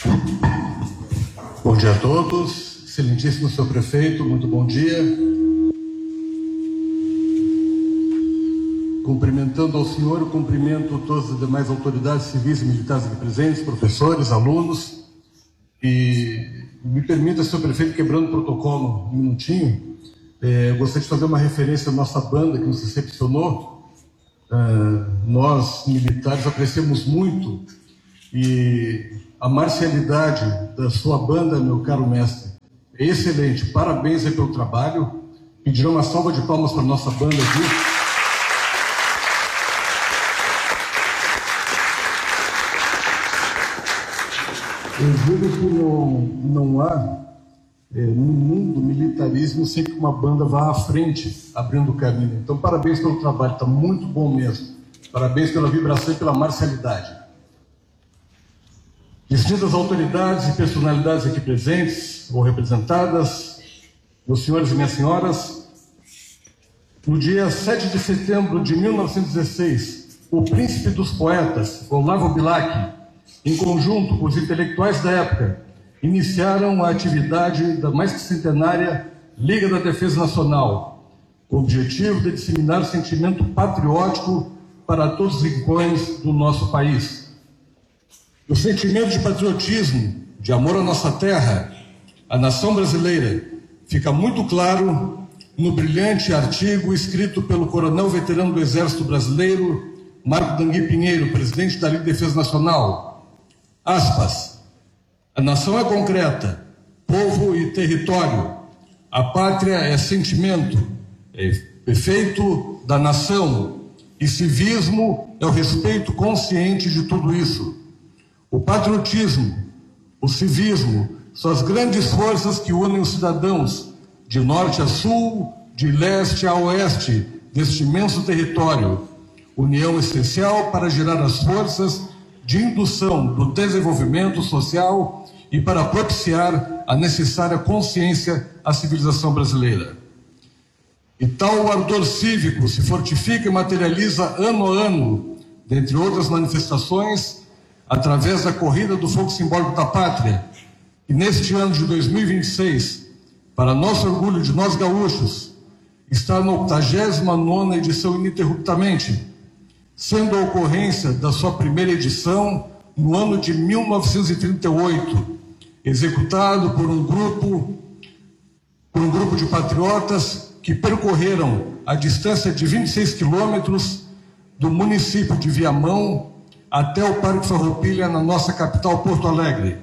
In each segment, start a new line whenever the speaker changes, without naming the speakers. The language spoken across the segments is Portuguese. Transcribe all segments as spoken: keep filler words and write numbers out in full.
Bom dia a todos, excelentíssimo senhor prefeito, muito bom dia. Cumprimentando ao senhor, eu cumprimento todas as demais autoridades civis e militares aqui presentes, professores, alunos. E me permita, senhor prefeito, quebrando o protocolo um minutinho, é, eu gostaria de fazer uma referência à nossa banda que nos recepcionou. Uh, nós, militares, apreciamos muito e a marcialidade da sua banda, meu caro mestre, é excelente. Parabéns aí pelo trabalho. Pedirão uma salva de palmas para a nossa banda aqui. Eu digo que não, não há, é, no mundo, militarismo sem que uma banda vá à frente, abrindo o caminho. Então, parabéns pelo trabalho, está muito bom mesmo. Parabéns pela vibração e pela marcialidade. Distintas autoridades e personalidades aqui presentes ou representadas, meus senhores e minhas senhoras, no dia sete de setembro de mil novecentos e dezesseis, o príncipe dos poetas, Olavo Bilac, em conjunto com os intelectuais da época, iniciaram a atividade da mais que centenária Liga da Defesa Nacional, com o objetivo de disseminar o sentimento patriótico para todos os rincões do nosso país. O sentimento de patriotismo, de amor à nossa terra, à nação brasileira, fica muito claro no brilhante artigo escrito pelo coronel veterano do Exército Brasileiro, Marco Dangui Pinheiro, presidente da Liga de Defesa Nacional. Aspas, a nação é concreta, povo e território. A pátria é sentimento, é efeito da nação. E civismo é o respeito consciente de tudo isso. O patriotismo, o civismo, são as grandes forças que unem os cidadãos, de norte a sul, de leste a oeste, deste imenso território. União essencial para gerar as forças de indução do desenvolvimento social e para propiciar a necessária consciência à civilização brasileira. E tal ardor cívico se fortifica e materializa ano a ano, dentre outras manifestações, através da Corrida do Fogo Simbólico da Pátria, que neste ano de dois mil e vinte e seis, para nosso orgulho de nós gaúchos, está na octagésima nona edição ininterruptamente, sendo a ocorrência da sua primeira edição no ano de mil novecentos e trinta e oito, executado por um grupo, por um grupo de patriotas que percorreram a distância de vinte e seis quilômetros do município de Viamão até o Parque Farroupilha, na nossa capital, Porto Alegre.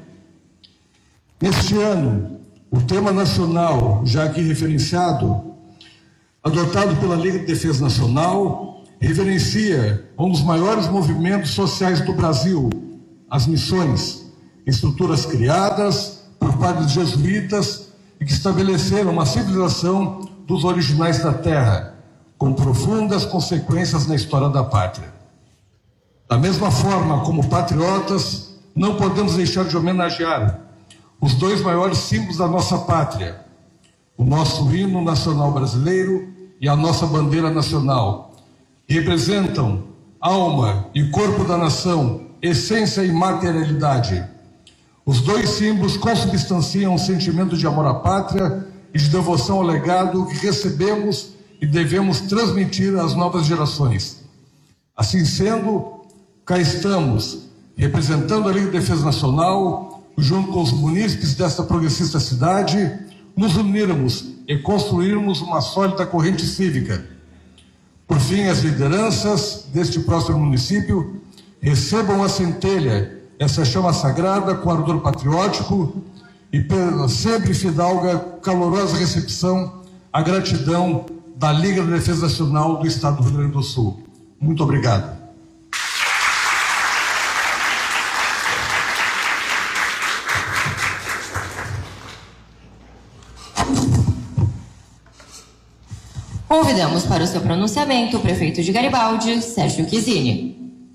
Neste ano, o tema nacional, já aqui referenciado, adotado pela Liga de Defesa Nacional, reverencia um dos maiores movimentos sociais do Brasil, as missões, estruturas criadas por padres jesuítas e que estabeleceram uma civilização dos originais da terra, com profundas consequências na história da pátria. Da mesma forma, como patriotas, não podemos deixar de homenagear os dois maiores símbolos da nossa pátria, o nosso hino nacional brasileiro e a nossa bandeira nacional, que representam alma e corpo da nação, essência e materialidade. Os dois símbolos consubstanciam um sentimento de amor à pátria e de devoção ao legado que recebemos e devemos transmitir às novas gerações. Assim sendo, cá estamos, representando a Liga de Defesa Nacional, junto com os munícipes desta progressista cidade, nos unirmos e construirmos uma sólida corrente cívica. Por fim, as lideranças deste próximo município recebam a centelha, essa chama sagrada, com ardor patriótico e pela sempre fidalga, calorosa recepção, a gratidão da Liga de Defesa Nacional do Estado do Rio Grande do Sul. Muito obrigado.
Convidamos para o seu pronunciamento o prefeito de Garibaldi, Sérgio Chiesini.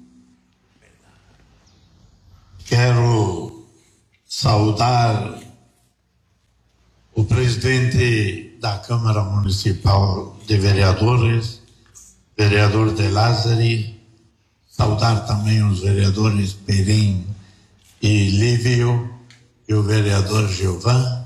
Quero saudar o presidente da Câmara Municipal de Vereadores, vereador De Lázari, saudar também os vereadores Perim e Lívio, e o vereador Gilvan.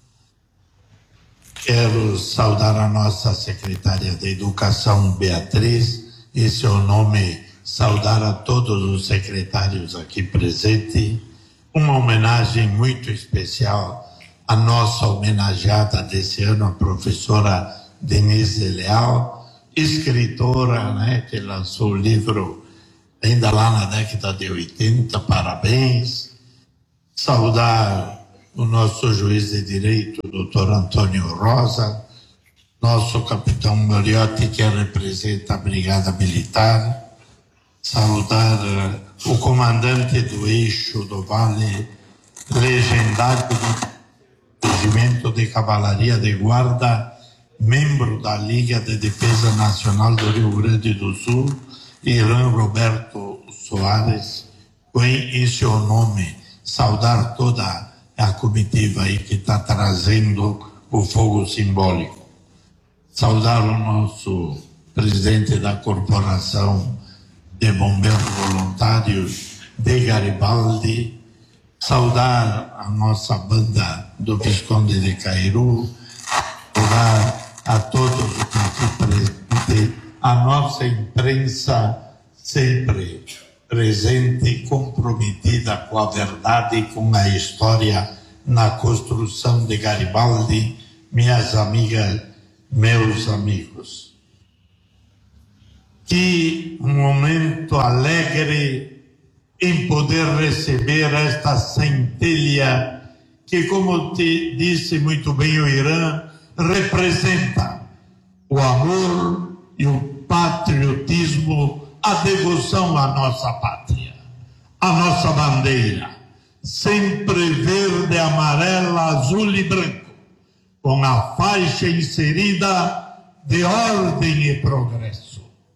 Quero saudar a nossa secretária de Educação, Beatriz, em seu nome saudar a todos os secretários aqui presentes. Uma homenagem muito especial à nossa homenageada desse ano, a professora Denise Leal, escritora, né, que lançou o livro ainda lá na década de oitenta, parabéns. Saudar o nosso juiz de direito, doutor Antônio Rosa, nosso capitão Moriotti, que representa a Brigada Militar. Saudar uh, o comandante do Eixo do Vale, legendário do Regimento de Cavalaria de Guarda, membro da Liga de Defesa Nacional do Rio Grande do Sul, Irã Roberto Soares, em seu nome, saudar toda a comitiva aí que está trazendo o fogo simbólico. Saudar o nosso presidente da Corporação de Bombeiros Voluntários de Garibaldi, saudar a nossa banda do Visconde de Cairu, saudar a todos os aqui presentes, a nossa imprensa sempre presente e comprometida com a verdade e com a história na construção de Garibaldi, minhas amigas, meus amigos. Que um momento alegre em poder receber esta centelha que, como te disse muito bem o Irã, representa o amor e o patriotismo, a devoção à nossa pátria, à nossa bandeira, sempre verde, amarela, azul e branco, com a faixa inserida de ordem e progresso.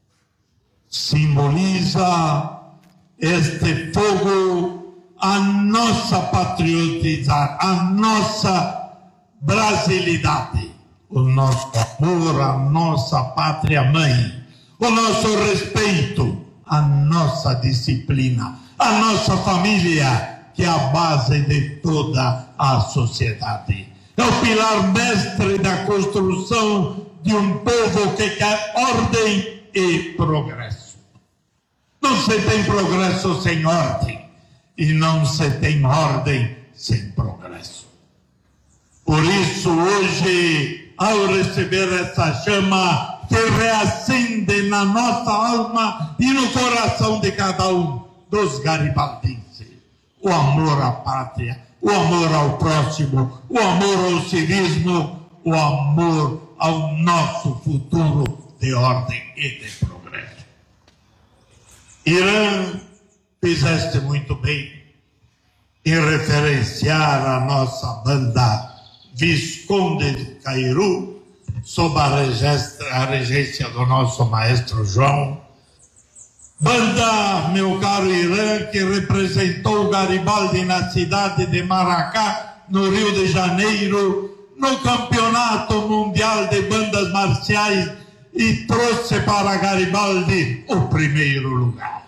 Simboliza este fogo a nossa patriotizar, a nossa brasilidade, o nosso amor à nossa pátria mãe, o nosso respeito, a nossa disciplina, a nossa família, que é a base de toda a sociedade. É o pilar mestre da construção de um povo que quer ordem e progresso. Não se tem progresso sem ordem, e não se tem ordem sem progresso. Por isso, hoje, ao receber essa chama que reacende na nossa alma e no coração de cada um dos garibaldenses, o amor à pátria, o amor ao próximo, o amor ao civismo, o amor ao nosso futuro de ordem e de progresso. Irã, fizeste muito bem em referenciar a nossa banda Visconde de Cairu, sob a regência, a regência do nosso maestro João. Banda, meu caro Irã, que representou o Garibaldi na cidade de Maracá, no Rio de Janeiro, no Campeonato Mundial de Bandas Marciais, e trouxe para Garibaldi o primeiro lugar.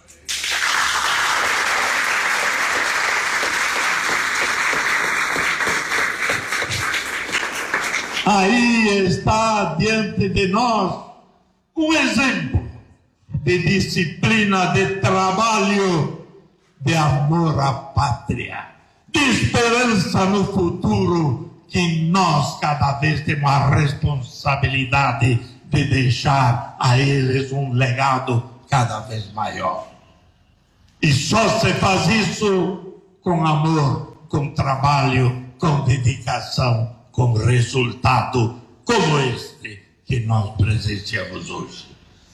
Aí está diante de nós um exemplo de disciplina, de trabalho, de amor à pátria, de esperança no futuro, que nós cada vez temos a responsabilidade de deixar a eles um legado cada vez maior. E só se faz isso com amor, com trabalho, com dedicação, com resultado como este que nós presenciamos hoje.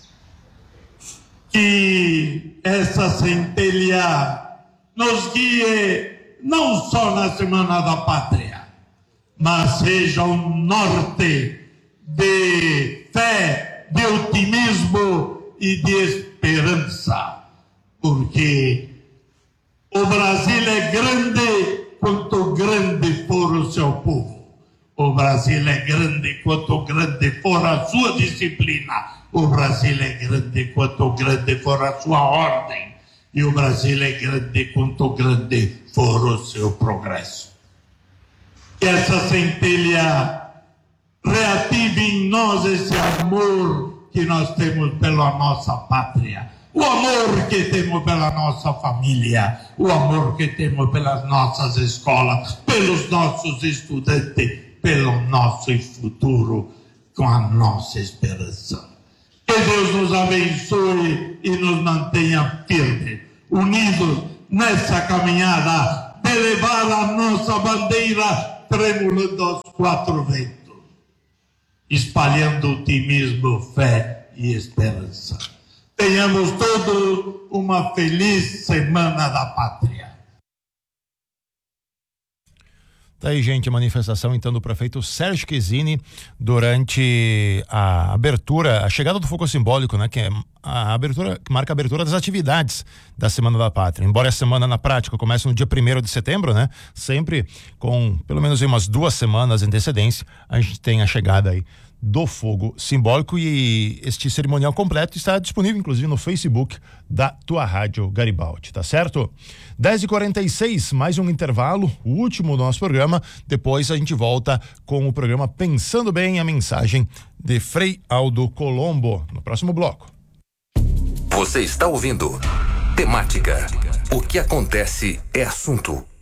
Que essa centelha nos guie não só na Semana da Pátria, mas seja um norte de fé, de otimismo e de esperança, porque o Brasil é grande quanto grande for o seu povo. O Brasil é grande quanto grande for a sua disciplina. O Brasil é grande quanto grande for a sua ordem. E o Brasil é grande quanto grande for o seu progresso. Que essa centelha reative em nós esse amor que nós temos pela nossa pátria, o amor que temos pela nossa família, o amor que temos pelas nossas escolas, pelos nossos estudantes, pelo nosso futuro, com a nossa esperança. Que Deus nos abençoe e nos mantenha firmes, unidos nessa caminhada de levar a nossa bandeira tremulando aos quatro ventos, espalhando otimismo, fé e esperança. Tenhamos todos uma feliz Semana da Pátria.
Tá aí, gente, a manifestação então do prefeito Sérgio Chesini durante a abertura, a chegada do fogo simbólico, né, que é a abertura, que marca a abertura das atividades da Semana da Pátria. Embora a semana na prática comece no dia primeiro de setembro, né, sempre com pelo menos umas duas semanas de antecedência, a gente tem a chegada aí do fogo simbólico, e este cerimonial completo está disponível inclusive no Facebook da tua rádio Garibaldi, tá certo? dez e quarenta e seis, mais um intervalo, o último do nosso programa. Depois a gente volta com o programa Pensando Bem, a mensagem de Frei Aldo Colombo no próximo bloco.
Você está ouvindo Temática. O que acontece é assunto.